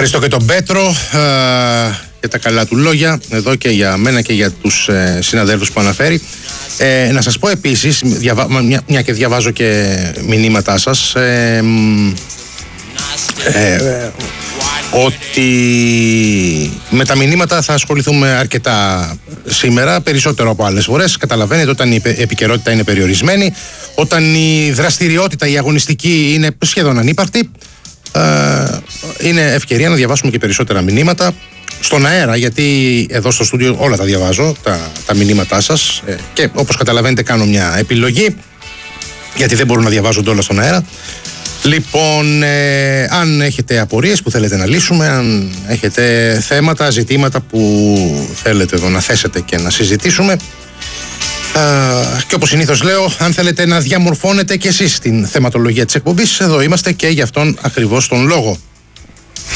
Ευχαριστώ και τον Πέτρο για τα καλά του λόγια εδώ και για μένα και για τους συναδέλφους που αναφέρει. Να σας πω επίσης, μια και διαβάζω και μηνύματά σας, ότι με τα μηνύματα θα ασχοληθούμε αρκετά σήμερα, περισσότερο από άλλες φορές. Καταλαβαίνετε, όταν η επικαιρότητα είναι περιορισμένη, όταν η δραστηριότητα, η αγωνιστική είναι σχεδόν ανύπαρκτη, είναι ευκαιρία να διαβάσουμε και περισσότερα μηνύματα στον αέρα, γιατί εδώ στο στούντιο όλα τα διαβάζω, τα μηνύματά σας, και όπως καταλαβαίνετε κάνω μια επιλογή, γιατί δεν μπορούν να διαβάζονται όλα στον αέρα. Λοιπόν, αν έχετε απορίες που θέλετε να λύσουμε, αν έχετε θέματα, ζητήματα που θέλετε εδώ να θέσετε και να συζητήσουμε, και όπως συνήθως λέω, αν θέλετε να διαμορφώνετε και εσείς την θεματολογία της εκπομπής, εδώ είμαστε και γι' αυτόν ακριβώς τον λόγο.